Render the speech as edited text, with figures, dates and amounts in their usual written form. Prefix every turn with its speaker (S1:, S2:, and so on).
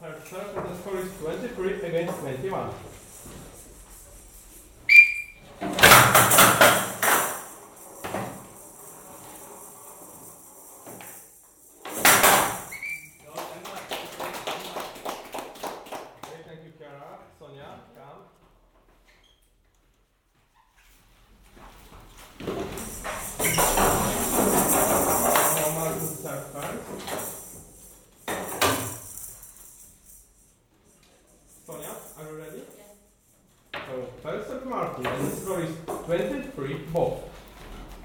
S1: third serve, and the score is 23 against 21. Sonia, come. Now Martin start first. Sonia, are you ready? Yes. So first of Martin, and the score is 23